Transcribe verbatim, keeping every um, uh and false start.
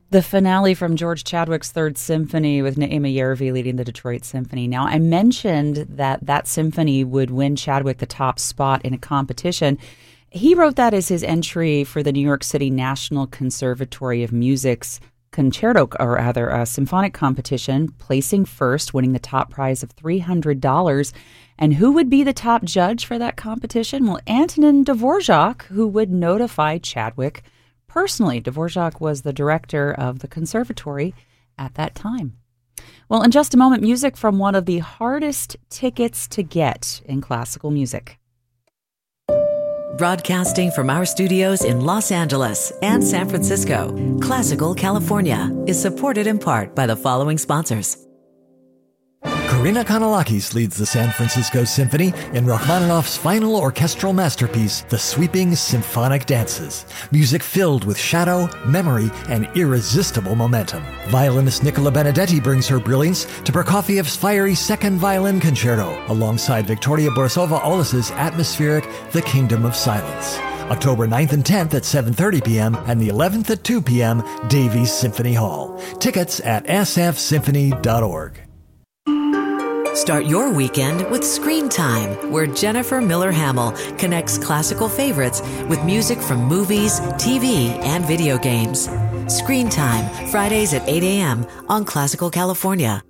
The finale from George Chadwick's Third Symphony with Naima Yervi leading the Detroit Symphony. Now, I mentioned that that symphony would win Chadwick the top spot in a competition. He wrote that as his entry for the New York City National Conservatory of Music's concerto, or rather, a symphonic competition, placing first, winning the top prize of three hundred dollars. And who would be the top judge for that competition? Well, Antonin Dvorak, who would notify Chadwick personally. Dvorak was the director of the conservatory at that time. Well, in just a moment, music from one of the hardest tickets to get in classical music. Broadcasting from our studios in Los Angeles and San Francisco, Classical California is supported in part by the following sponsors. Karina Kanalakis leads the San Francisco Symphony in Rachmaninoff's final orchestral masterpiece, The Sweeping Symphonic Dances. Music filled with shadow, memory, and irresistible momentum. Violinist Nicola Benedetti brings her brilliance to Prokofiev's fiery second violin concerto, alongside Victoria Borisova-Olis's atmospheric The Kingdom of Silence. October ninth and tenth at seven thirty p.m. and the eleventh at two p.m. Davies Symphony Hall. Tickets at s f symphony dot org. Start your weekend with Screen Time, where Jennifer Miller Hamill connects classical favorites with music from movies, T V, and video games. Screen Time, Fridays at eight a.m. on Classical California.